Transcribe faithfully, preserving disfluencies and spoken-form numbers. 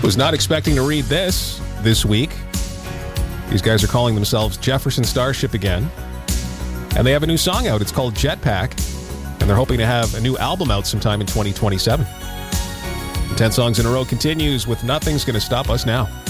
Was not expecting to read this this week. These guys are calling themselves Jefferson Starship again. And they have a new song out. It's called Jetpack. And they're hoping to have a new album out sometime in twenty twenty-seven. The ten songs in a row continues with Nothing's Gonna Stop Us Now.